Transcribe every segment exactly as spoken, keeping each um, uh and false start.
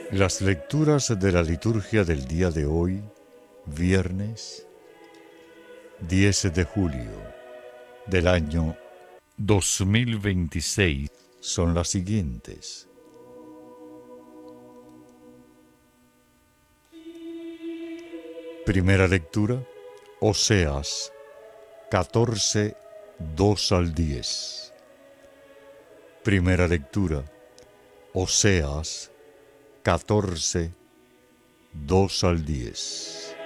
Las lecturas de la liturgia del día de hoy, viernes diez de julio del año dos mil veintiséis, son las siguientes. Primera lectura, Oseas catorce, dos al diez. Primera lectura, Oseas catorce, dos al diez.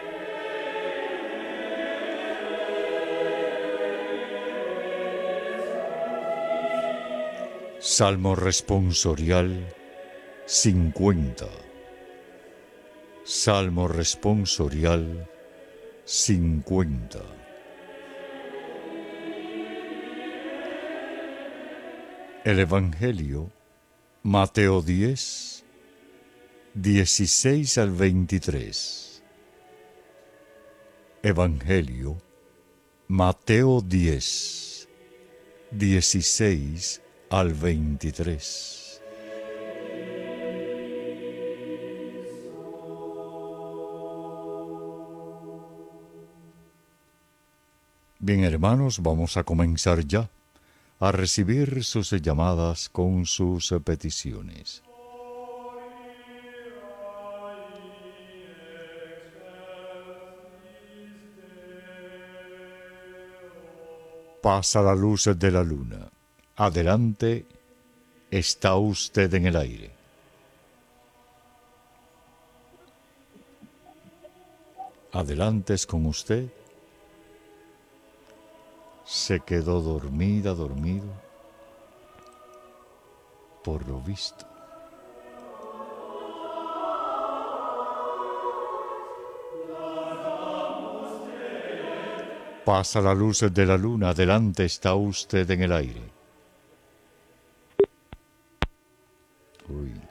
Salmo responsorial cincuenta. Salmo responsorial cincuenta. El Evangelio, Mateo diez, dieciséis al veintitrés. Evangelio, Mateo diez, dieciséis al veintitrés. Bien, hermanos, vamos a comenzar ya a recibir sus llamadas con sus peticiones. Pasa la luz de la luna. Adelante, está usted en el aire. Adelante es con usted. Se quedó dormida, dormido, por lo visto. Pasa la luz de la luna, adelante está usted en el aire. Uy.